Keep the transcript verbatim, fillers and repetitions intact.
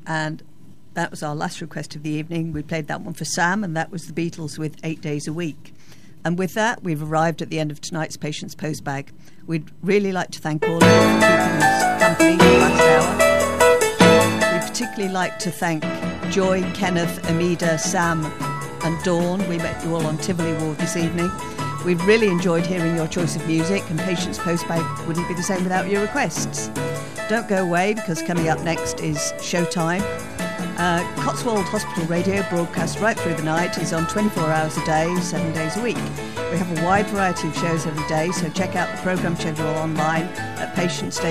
and that was our last request of the evening. We played that one for Sam, and that was the Beatles with Eight Days a Week. And with that, we've arrived at the end of tonight's Patients Postbag. We'd really like to thank all of you for keeping us company for the last hour. We'd particularly like to thank Joy, Kenneth, Amida, Sam and Dawn. We met you all on Tivoli Ward this evening. We've really enjoyed hearing your choice of music, and Patients Postbag wouldn't be the same without your requests. Don't go away, because coming up next is Showtime. Uh, Cotswold Hospital Radio, broadcast right through the night, is on twenty-four hours a day, seven days a week. We have a wide variety of shows every day, so check out the programme schedule online at patients